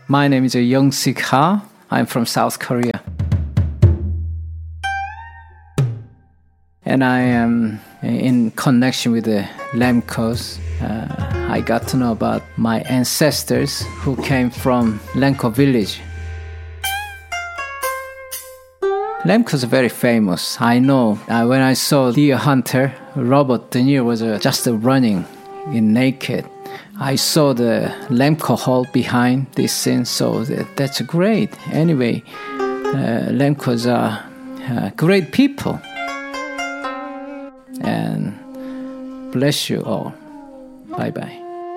My name is Young-Sik Ha. I'm from South Korea. And I am in connection with the Lemkos. I got to know about my ancestors who came from Lemko village. Lemkos are very famous. I know when I saw Deer Hunter, Robert De Niro was just running in naked. I saw the Lemko Hall behind this scene, so that's great. Anyway, Lemkos are great people. And bless you all. Bye-bye.